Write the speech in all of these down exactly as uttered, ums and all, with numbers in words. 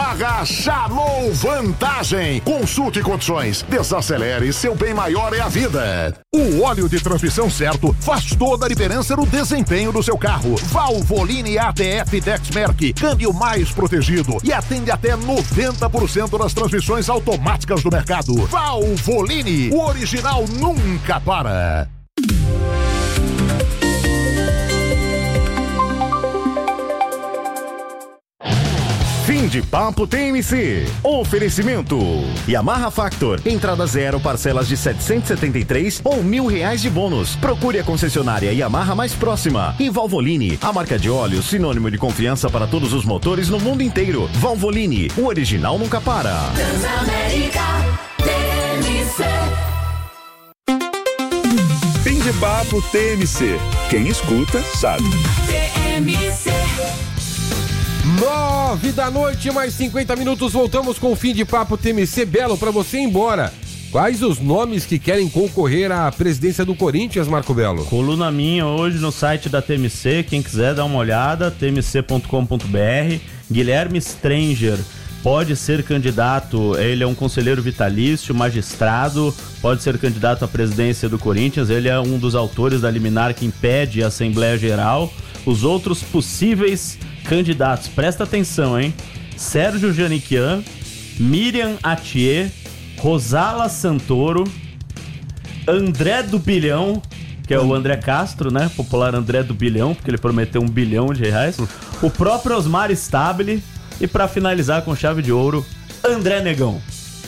Yamaha chamou vantagem. Consulte condições. Desacelere, seu bem maior é a vida. O óleo de transmissão certo faz toda a diferença no desempenho do seu carro. Valvoline A T F Dexmerc, câmbio mais protegido e atende até noventa por cento das transmissões automáticas do mercado. Valvoline, o original nunca para. Fim de papo T M C. Oferecimento Yamaha Factor. Entrada zero, parcelas de setecentos e setenta e três ou mil reais de bônus. Procure a concessionária Yamaha mais próxima. E Valvoline, a marca de óleo sinônimo de confiança para todos os motores no mundo inteiro. Valvoline, o original nunca para. Transamérica T M C. Fim de papo T M C. Quem escuta sabe. T M C. Nove da noite, mais cinquenta minutos, voltamos com o Fim de Papo T M C. Belo, pra você ir embora, quais os nomes que querem concorrer à presidência do Corinthians, Marco Belo? Coluna minha hoje no site da T M C, quem quiser dar uma olhada, t m c ponto com ponto b r. Guilherme Stranger pode ser candidato, ele é um conselheiro vitalício, magistrado, pode ser candidato à presidência do Corinthians, ele é um dos autores da liminar que impede a Assembleia Geral. Os outros possíveis candidatos, presta atenção, hein? Sérgio Janiquian, Miriam Atier, Rosala Santoro, André do Bilhão, que é o André Castro, né? Popular André do Bilhão, porque ele prometeu um bilhão de reais. O próprio Osmar Stabile e, pra finalizar com chave de ouro, André Negão.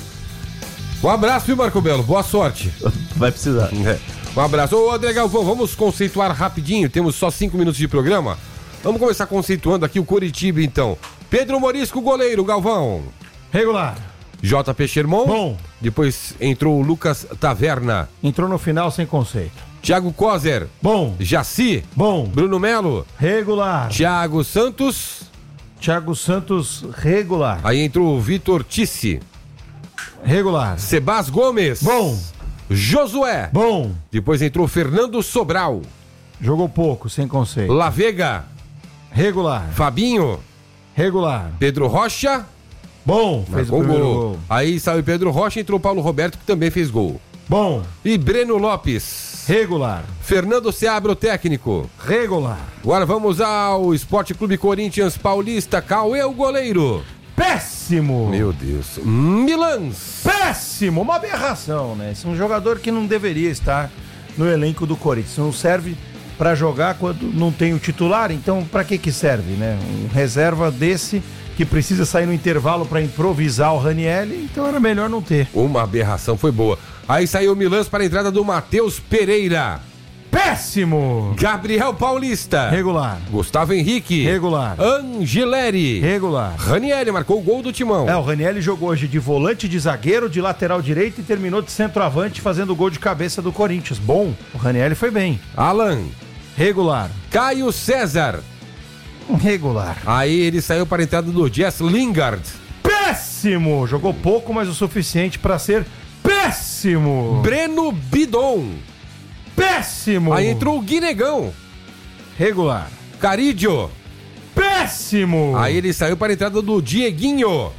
Um abraço, viu, Marco Belo? Boa sorte. Vai precisar. É. Um abraço. Ô, André Galvão, vamos conceituar rapidinho, temos só cinco minutos de programa. Vamos começar conceituando aqui o Coritiba, então. Pedro Morisco, goleiro, Galvão. Regular. J P Sherman. Bom. Depois entrou o Lucas Taverna. Entrou no final sem conceito. Thiago Kozer. Bom. Jaci. Bom. Bruno Melo. Regular. Thiago Santos. Thiago Santos, regular. Aí entrou o Vitor Tissi. Regular. Sebas Gomes. Bom. Josué. Bom. Depois entrou Fernando Sobral. Jogou pouco, sem conceito. La Vega. Regular. Fabinho. Regular. Pedro Rocha. Bom. Fez o primeiro gol. gol. Aí saiu Pedro Rocha, entrou Paulo Roberto, que também fez gol. Bom. E Breno Lopes. Regular. Fernando Seabra, o técnico. Regular. Agora vamos ao Esporte Clube Corinthians Paulista. Cauê, o goleiro. Péssimo. Meu Deus. Milans. Péssimo. Uma aberração, né? Esse é um jogador que não deveria estar no elenco do Corinthians. Não serve para jogar quando não tem o titular, então para que que serve, né? Um reserva desse que precisa sair no intervalo para improvisar o Ranielli, então era melhor não ter. Uma aberração, foi boa. Aí saiu o Milans para a entrada do Matheus Pereira. Péssimo. Gabriel Paulista. Regular. Gustavo Henrique. Regular. Angeleri. Regular. Ranielli marcou o gol do Timão. É, o Ranielli jogou hoje de volante, de zagueiro, de lateral direito e terminou de centroavante fazendo o gol de cabeça do Corinthians. Bom, o Ranielli foi bem. Alan. Regular. Caio César. Regular. Aí ele saiu para a entrada do Jess Lingard. Péssimo. Jogou pouco, mas o suficiente para ser péssimo. Breno Bidon. Péssimo. Aí entrou o Guinegão. Regular. Carídio. Péssimo. Aí ele saiu para a entrada do Dieguinho.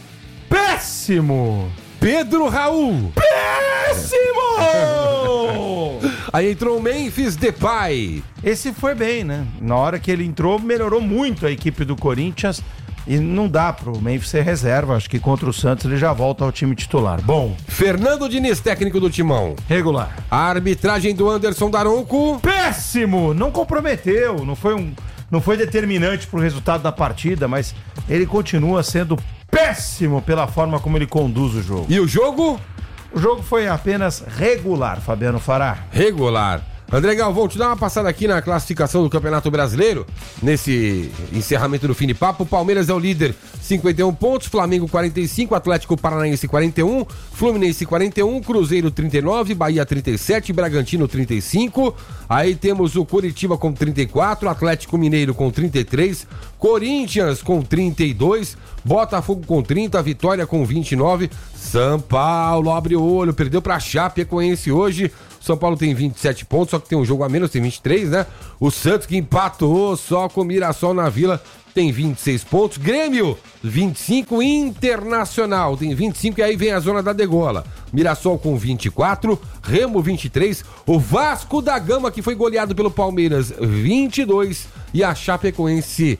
Péssimo. Pedro Raul. Péssimo. Aí entrou o Memphis Depay. Esse foi bem, né? Na hora que ele entrou, melhorou muito a equipe do Corinthians. E não dá pro Memphis ser reserva. Acho que contra o Santos ele já volta ao time titular. Bom. Fernando Diniz, técnico do Timão. Regular. A arbitragem do Anderson Daronco. Péssimo! Não comprometeu. Não foi, um, não foi determinante pro resultado da partida, mas ele continua sendo péssimo pela forma como ele conduz o jogo. E o jogo? O jogo foi apenas regular, Fabiano Fará. Regular. André Galvão, te dar uma passada aqui na classificação do Campeonato Brasileiro, nesse encerramento do fim de papo. O Palmeiras é o líder, cinquenta e um pontos, Flamengo quarenta e cinco, Atlético Paranaense quarenta e um, Fluminense quarenta e um, Cruzeiro trinta e nove, Bahia trinta e sete, Bragantino trinta e cinco, aí temos o Curitiba com trinta e quatro, Atlético Mineiro com trinta e três, Corinthians com trinta e dois, Botafogo com trinta, Vitória com vinte e nove, São Paulo abre o olho, perdeu pra Chapecoense hoje. São Paulo tem vinte e sete pontos, só que tem um jogo a menos, tem vinte e três, né? O Santos que empatou só com o Mirassol na Vila, tem vinte e seis pontos. Grêmio, vinte e cinco. Internacional tem vinte e cinco. E aí vem a zona da degola. Mirassol com vinte e quatro. Remo, vinte e três. O Vasco da Gama, que foi goleado pelo Palmeiras, vinte e dois. E a Chapecoense,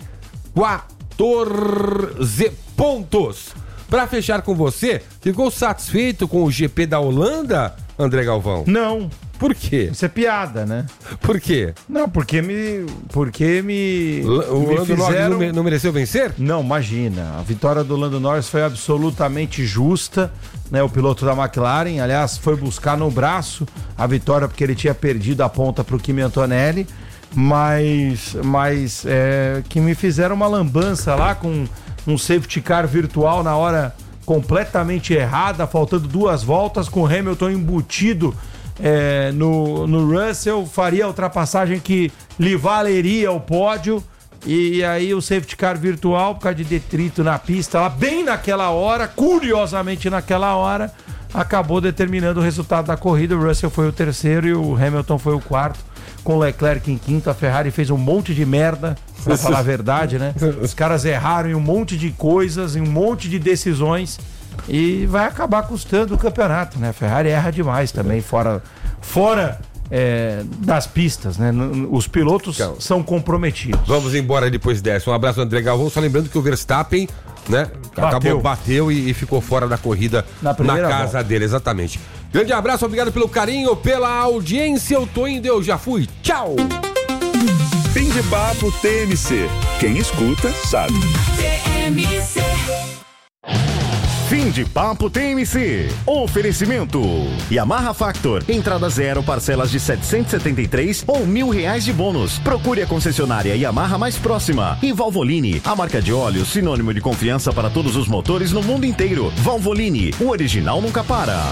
quatorze pontos. Pra fechar com você, ficou satisfeito com o G P da Holanda, André Galvão? Não. Por quê? Isso é piada, né? Por quê? Não, porque me... Porque me... O me Lando Norris fizeram... não, me- não mereceu vencer? Não, imagina. A vitória do Lando Norris foi absolutamente justa, né? O piloto da McLaren, aliás, foi buscar no braço a vitória porque ele tinha perdido a ponta para o Kimi Antonelli, mas, mas é, que me fizeram uma lambança lá com um safety car virtual na hora completamente errada, faltando duas voltas, com o Hamilton embutido é, no, no Russell, faria a ultrapassagem que lhe valeria o pódio. E aí o safety car virtual, por causa de detrito na pista, lá bem naquela hora, curiosamente naquela hora, acabou determinando o resultado da corrida. O Russell foi o terceiro e o Hamilton foi o quarto, com o Leclerc em quinto. A Ferrari fez um monte de merda, pra falar a verdade, né? Os caras erraram em um monte de coisas, em um monte de decisões, e vai acabar custando o campeonato, né? A Ferrari erra demais também, fora... fora É, das pistas, né? Os pilotos Calma. são comprometidos. Vamos embora depois dessa. Um abraço, André Galvão. Só lembrando que o Verstappen, né? Bateu. Acabou, bateu e, e ficou fora da corrida Na na, primeira casa volta. dele, exatamente. Grande abraço, obrigado pelo carinho, pela audiência. Eu tô indo, eu já fui. Tchau! Fim de papo T M C. Quem escuta, sabe. T M C. Fim de papo T M C. Oferecimento. Yamaha Factor. Entrada zero, parcelas de setecentos e setenta e três ou mil reais de bônus. Procure a concessionária Yamaha mais próxima. E Valvoline, a marca de óleo sinônimo de confiança para todos os motores no mundo inteiro. Valvoline, o original nunca para.